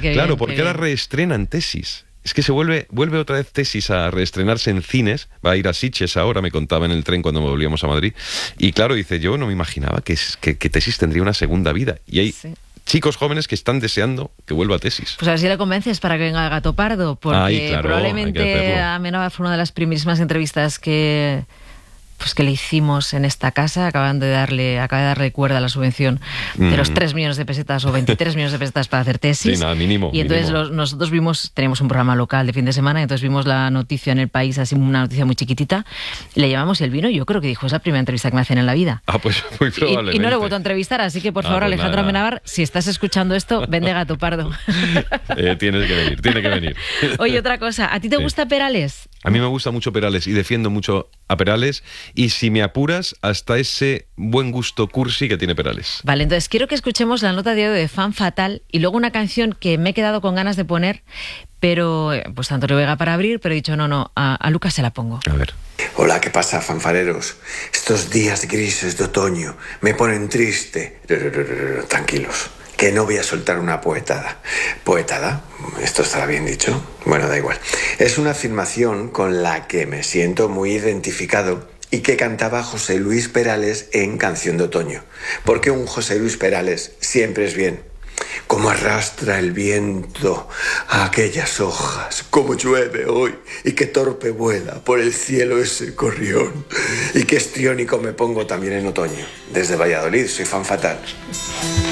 Claro, porque ahora reestrenan Tesis. Es que se vuelve otra vez Tesis a reestrenarse en cines. Va a ir a Sitges ahora, me contaba en el tren cuando volvíamos a Madrid. Y claro, dice, yo no me imaginaba que Tesis tendría una segunda vida. Y hay chicos jóvenes que están deseando que vuelva a Tesis. Pues a ver si le convences para que venga el Gato Pardo, porque claro, probablemente Amenábar fue una de las primerísimas entrevistas que le hicimos en esta casa. Acaba de darle cuerda a la subvención de los 3 millones de pesetas o 23 millones de pesetas para hacer Tesis. Sí, nada, mínimo. Y entonces nosotros teníamos un programa local de fin de semana, y entonces vimos la noticia en El País, así una noticia muy chiquitita, le llamamos y él vino, y yo creo que dijo, es la primera entrevista que me hacen en la vida. Pues muy probablemente. Y no le he vuelto a entrevistar, así que por favor, pues Alejandro Amenábar, si estás escuchando esto, ven de Gato Pardo. Tiene que venir. Oye, otra cosa, ¿a ti te gusta Perales? A mí me gusta mucho Perales y defiendo mucho a Perales, y si me apuras, hasta ese buen gusto cursi que tiene Perales. Vale, entonces quiero que escuchemos la nota de audio de Fan Fatal y luego una canción que me he quedado con ganas de poner, pero pues Antonio Vega para abrir, pero he dicho no, a Lucas se la pongo. A ver. Hola, ¿qué pasa, fanfareros? Estos días grises de otoño me ponen triste. Tranquilos, que no voy a soltar una poetada. ¿Poetada? ¿Esto estará bien dicho? Bueno, da igual. Es una afirmación con la que me siento muy identificado y que cantaba José Luis Perales en Canción de Otoño. Porque un José Luis Perales siempre es bien. Cómo arrastra el viento a aquellas hojas, cómo llueve hoy y qué torpe vuela por el cielo ese corrión. Y qué histriónico me pongo también en otoño. Desde Valladolid, soy Fan Fatal.